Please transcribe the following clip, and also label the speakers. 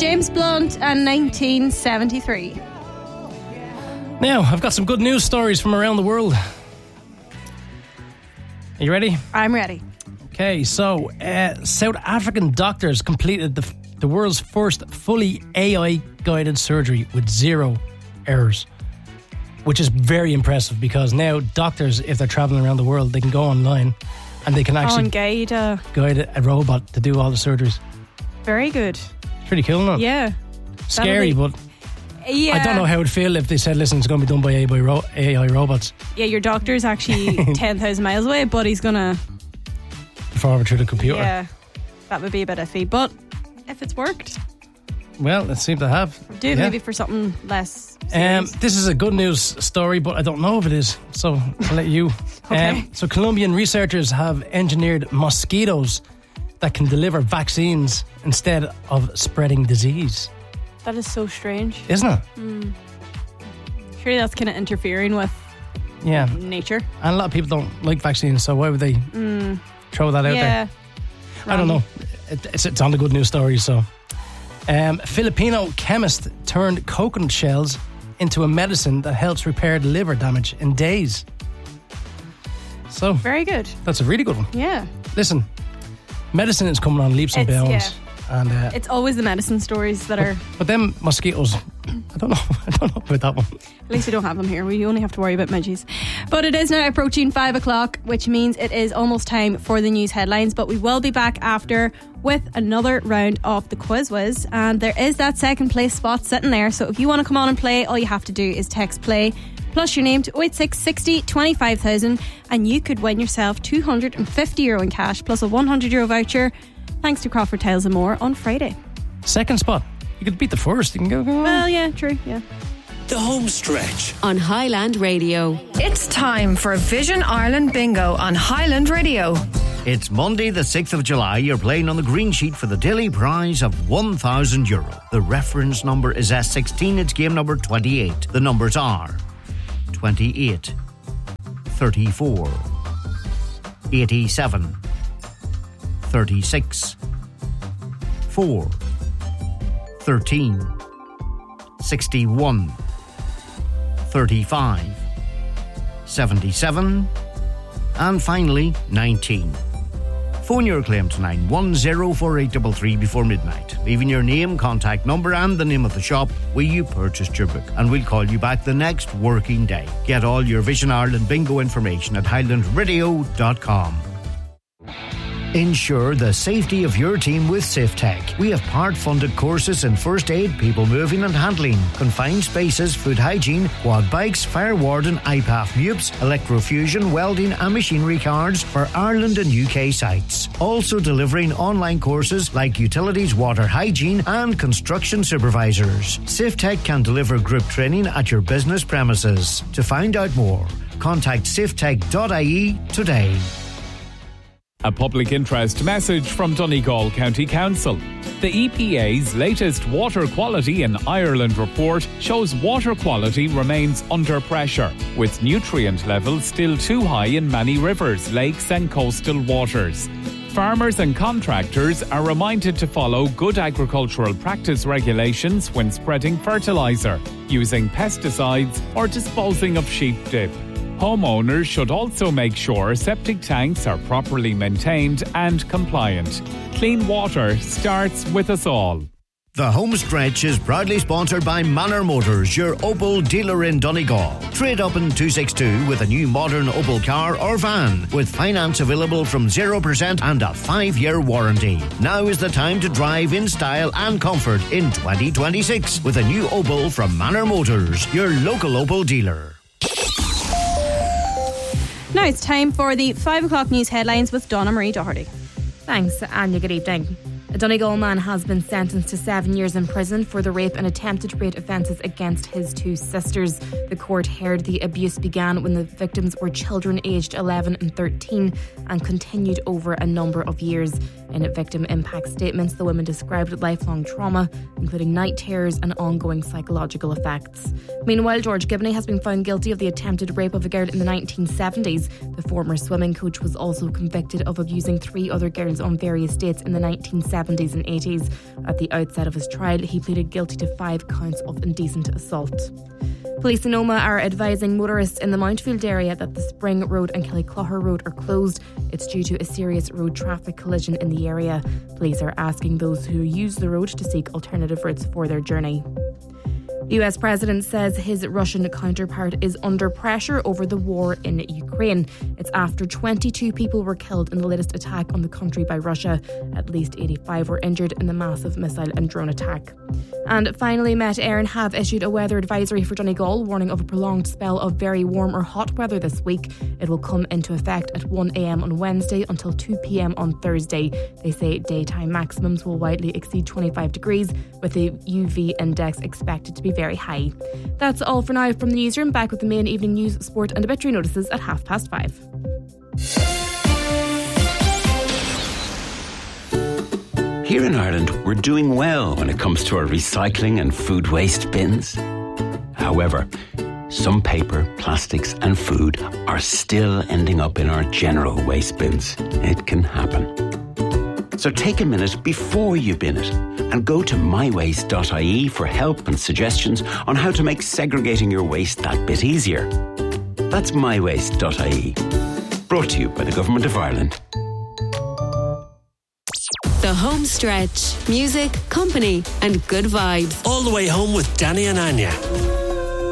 Speaker 1: James Blunt and 1973.
Speaker 2: Now, I've got some good news stories from around the world. Are you ready?
Speaker 1: I'm ready.
Speaker 2: Okay, so South African doctors completed the world's first fully AI-guided surgery with 0 errors, which is very impressive because now doctors, if they're traveling around the world, they can go online and they can actually guide a robot to do all the surgeries.
Speaker 1: Very good.
Speaker 2: It's pretty cool, isn't it?
Speaker 1: Yeah.
Speaker 2: Scary, but
Speaker 1: yeah.
Speaker 2: I don't know how it would feel if they said, listen, it's going to be done by AI robots.
Speaker 1: Yeah, your doctor's actually 10,000 miles away, but he's going to
Speaker 2: forward through the computer.
Speaker 1: Yeah, that would be a bit iffy, but if it's worked,
Speaker 2: well, it seemed to have.
Speaker 1: Do it maybe for something less serious.
Speaker 2: This is a good news story, but I don't know if it is, so I'll let you.
Speaker 1: Okay.
Speaker 2: So Colombian researchers have engineered mosquitoes that can deliver vaccines instead of spreading disease.
Speaker 1: That is so strange,
Speaker 2: isn't it?
Speaker 1: Surely that's kind of interfering with nature.
Speaker 2: And a lot of people don't like vaccines, so why would they throw that out there? I don't know. It's on the good news story. So Filipino chemist turned coconut shells into a medicine that helps repair liver damage in days. So
Speaker 1: very good.
Speaker 2: That's a really good one.
Speaker 1: Yeah.
Speaker 2: Listen, medicine is coming on leaps and bounds.
Speaker 1: Yeah.
Speaker 2: And
Speaker 1: it's always the medicine stories that are.
Speaker 2: But them mosquitoes, I don't know about that one.
Speaker 1: At least we don't have them here. We only have to worry about midges. But it is now approaching 5 o'clock, which means it is almost time for the news headlines. But we will be back after with another round of the Quiz Whiz. And there is that second place spot sitting there. So if you want to come on and play, all you have to do is text play plus your name to 086 60 25,000 and you could win yourself €250 in cash plus a €100 voucher. Thanks to Crawford Tales and More on Friday.
Speaker 2: Second spot. You could beat the first. You can go.
Speaker 1: Well, yeah, true, yeah.
Speaker 3: The home stretch
Speaker 4: on Highland Radio.
Speaker 5: It's time for Vision Ireland Bingo on Highland Radio.
Speaker 6: It's Monday the 6th of July. You're playing on the green sheet for the daily prize of €1,000. The reference number is S16. It's game number 28. The numbers are 28, 34, 87, 36, 4, 13, 61, 35, 77, and finally 19. Phone your claim to 9104833 before midnight, leaving your name, contact number and the name of the shop where you purchased your book, and we'll call you back the next working day. Get all your Vision Ireland bingo information at highlandradio.com. Ensure the safety of your team with SafeTech. We have part-funded courses in first aid, people moving and handling, confined spaces, food hygiene, quad bikes, fire warden, IPAF MUPS, electrofusion, welding and machinery cards for Ireland and UK sites. Also delivering online courses like utilities, water hygiene and construction supervisors. SafeTech can deliver group training at your business premises. To find out more, contact safetech.ie today.
Speaker 7: A public interest message from Donegal County Council. The EPA's latest Water Quality in Ireland report shows water quality remains under pressure, with nutrient levels still too high in many rivers, lakes and coastal waters. Farmers and contractors are reminded to follow good agricultural practice regulations when spreading fertiliser, using pesticides or disposing of sheep dip. Homeowners should also make sure septic tanks are properly maintained and compliant. Clean water starts with us all.
Speaker 6: The home stretch is proudly sponsored by Manor Motors, your Opel dealer in Donegal. Trade up in 262 with a new modern Opel car or van, with finance available from 0% and a 5-year warranty. Now is the time to drive in style and comfort in 2026 with a new Opel from Manor Motors, your local Opel dealer.
Speaker 1: Now it's time for the 5 o'clock news headlines with Donna Marie Doherty.
Speaker 8: Thanks, Anya. Good evening. A Donegal man has been sentenced to 7 years in prison for the rape and attempted rape offences against his 2 sisters. The court heard the abuse began when the victims were children aged 11 and 13 and continued over a number of years. In victim impact statements, the women described lifelong trauma, including night terrors and ongoing psychological effects. Meanwhile, George Gibney has been found guilty of the attempted rape of a girl in the 1970s. The former swimming coach was also convicted of abusing 3 other girls on various dates in the 1970s and 80s. At the outset of his trial, he pleaded guilty to 5 counts of indecent assault. Police in Omagh are advising motorists in the Mountfield area that the Spring Road and Killyclougher Road are closed. It's due to a serious road traffic collision in the area. Police are asking those who use the road to seek alternative routes for their journey. The US President says his Russian counterpart is under pressure over the war in Ukraine. It's after 22 people were killed in the latest attack on the country by Russia. At least 85 were injured in the massive missile and drone attack. And finally, Met Éireann have issued a weather advisory for Donegal, warning of a prolonged spell of very warm or hot weather this week. It will come into effect at 1 a.m. on Wednesday until 2 p.m. on Thursday. They say daytime maximums will widely exceed 25 degrees, with the UV index expected to be very high. That's all for now from the newsroom. Back with the main evening news, sport and obituary notices at 5:30.
Speaker 4: Here in Ireland, we're doing well when it comes to our recycling and food waste bins. However, some paper, plastics and food are still ending up in our general waste bins. It can happen. So take a minute before you bin it and go to mywaste.ie for help and suggestions on how to make segregating your waste that bit easier. That's mywaste.ie. Brought to you by the Government of Ireland.
Speaker 9: The Home Stretch. Music, company and good vibes.
Speaker 3: All the way home with Danny and Anya.